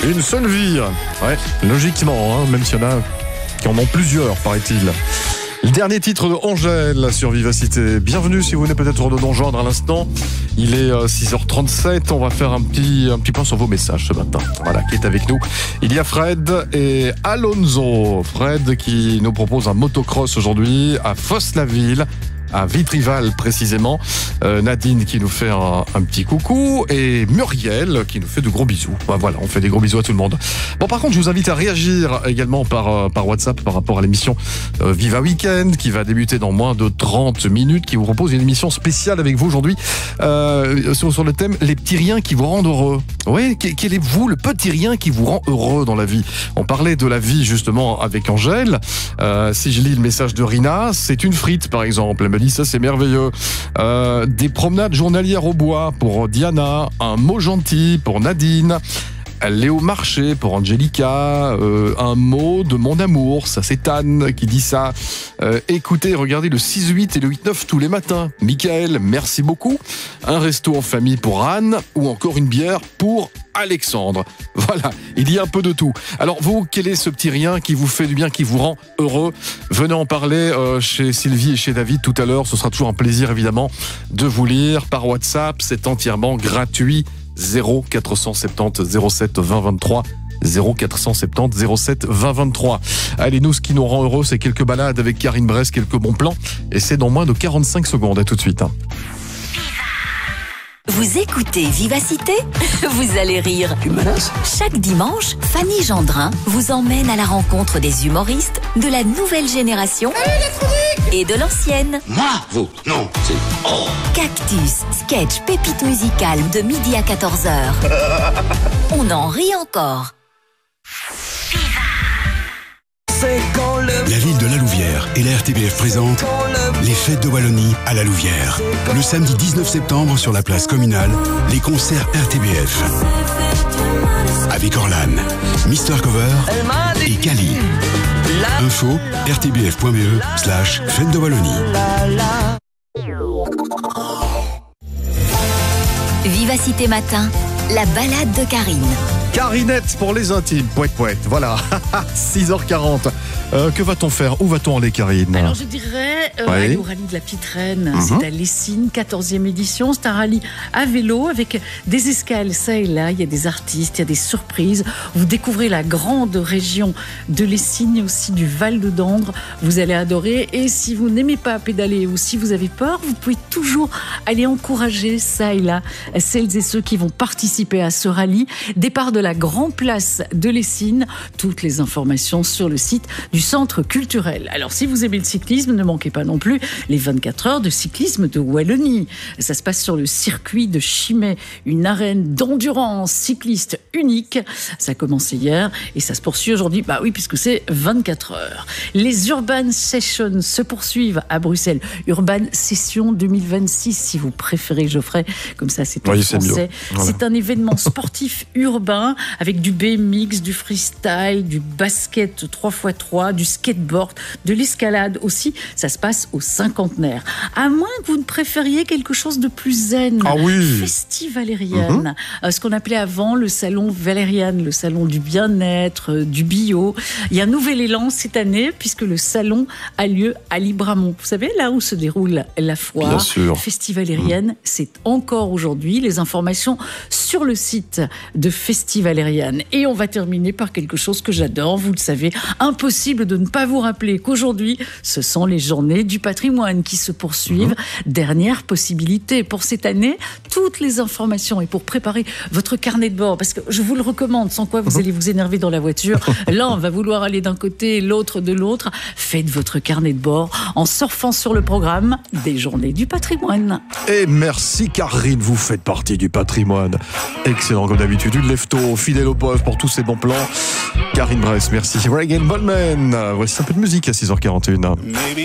Une seule vie. Ouais, logiquement, hein, même s'il y en a qui en ont plusieurs, paraît-il. Le dernier titre de Angèle sur Vivacité. Bienvenue si vous venez peut-être de nous rejoindre à l'instant. Il est 6h37. On va faire un petit point sur vos messages ce matin. Voilà, qui est avec nous. Il y a Fred et Alonso. Fred qui nous propose un motocross aujourd'hui à Fosse-la-Ville, à Vitrival précisément. Nadine qui nous fait un petit coucou et Muriel qui nous fait de gros bisous. Voilà, on fait des gros bisous à tout le monde. Bon, par contre, je vous invite à réagir également par WhatsApp par rapport à l'émission Viva Weekend qui va débuter dans moins de 30 minutes, qui vous propose une émission spéciale avec vous aujourd'hui sur le thème les petits riens qui vous rendent heureux. Oui, quel est vous le petit rien qui vous rend heureux dans la vie? On parlait de la vie justement avec Angèle. Si je lis le message de Rina, c'est une frite par exemple. Elle me dit ça c'est merveilleux. Des promenades journalières au bois pour Diana, un mot gentil pour Nadine, aller au marché pour Angelica, un mot de mon amour, ça c'est Anne qui dit ça. Écoutez, regardez le 6-8 et le 8-9 tous les matins. Michael, merci beaucoup. Un resto en famille pour Anne ou encore une bière pour Alexandre. Voilà, il y a un peu de tout. Alors vous, quel est ce petit rien qui vous fait du bien, qui vous rend heureux? Venez en parler chez Sylvie et chez David tout à l'heure. Ce sera toujours un plaisir évidemment de vous lire par WhatsApp. C'est entièrement gratuit. 0470 07 20 23 0470 07 20 23. Allez, nous, ce qui nous rend heureux, c'est quelques balades avec Karine Bress, quelques bons plans. Et c'est dans moins de 45 secondes. À tout de suite. Vous écoutez Vivacité? Vous allez rire. Tu me menaces? Chaque dimanche, Fanny Gendrin vous emmène à la rencontre des humoristes de la nouvelle génération et de l'ancienne. Moi? Vous? Non, c'est... Oh. Cactus, sketch, pépite musicale de midi à 14h. On en rit encore. La ville de La Louvière et la RTBF présente les fêtes de Wallonie à La Louvière. Le samedi 19 septembre sur la place communale, les concerts RTBF. Avec Orlan, Mr Cover et Kali. Info rtbf.be/fête de Wallonie. Vivacité matin, la balade de Karine. Karinette pour les intimes, poète, voilà, 6h40. Que va-t-on faire? Où va-t-on aller, Karine? Alors je dirais aller au rallye de la Petite Reine, c'est à Lessines, 14e édition, c'est un rallye à vélo avec des escales ça et là, il y a des artistes, il y a des surprises, vous découvrez la grande région de Lessines et aussi du Val de Dandre, vous allez adorer, et si vous n'aimez pas pédaler ou si vous avez peur, vous pouvez toujours aller encourager ça et là celles et ceux qui vont participer à ce rallye. Départ de la grande place de Lessines, toutes les informations sur le site du centre culturel. Alors si vous aimez le cyclisme, ne manquez pas non plus les 24 heures de cyclisme de Wallonie. Ça se passe sur le circuit de Chimay, une arène d'endurance cycliste unique. Ça a commencé hier et ça se poursuit aujourd'hui, bah oui, puisque c'est 24 heures. Les Urban Sessions se poursuivent à Bruxelles. Urban Session 2026, si vous préférez, Geoffrey, comme ça c'est en français. Voilà. C'est un événement sportif urbain avec du BMX, du freestyle, du basket 3x3, du skateboard, de l'escalade aussi. Ça se passe au Cinquantenaire. À moins que vous ne préfériez quelque chose de plus zen. Ah oui. Festivalérienne. Ce qu'on appelait avant le salon Valériane, le salon du bien-être, du bio. Il y a un nouvel élan cette année puisque le salon a lieu à Libramont. Vous savez, là où se déroule la foire Festivalérienne, c'est encore aujourd'hui. Les informations sur le site de Festivalériane. Et on va terminer par quelque chose que j'adore, vous le savez, impossible de ne pas vous rappeler qu'aujourd'hui, ce sont les journées du patrimoine qui se poursuivent. Dernière possibilité pour cette année, toutes les informations et pour préparer votre carnet de bord, parce que je vous le recommande, sans quoi vous allez vous énerver dans la voiture. L'un va vouloir aller d'un côté, l'autre de l'autre. Faites votre carnet de bord en surfant sur le programme des journées du patrimoine. Et merci Karine, vous faites partie du patrimoine. Excellent comme d'habitude, une lève-tôt, fidèle au poste pour tous ces bons plans. Karine Bress, merci. Reagan Ballman, voici un peu de musique à 6h41.